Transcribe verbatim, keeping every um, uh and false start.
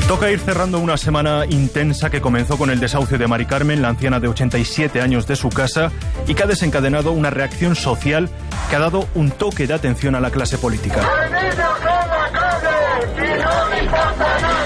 Toca ir cerrando una semana intensa que comenzó con el desahucio de Mari Carmen, la anciana de ochenta y siete años, de su casa, y que ha desencadenado una reacción social que ha dado un toque de atención a la clase política.